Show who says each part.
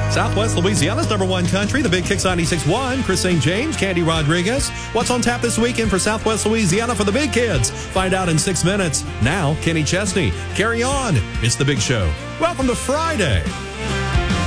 Speaker 1: Southwest Louisiana's number one country, the Big Kicks 96.1. Chris St. James, Candy Rodriguez. What's on tap this weekend for Southwest Louisiana for the Big Kids? Find out in 6 minutes. Now, Kenny Chesney. Carry on. It's The Big Show. Welcome to Friday.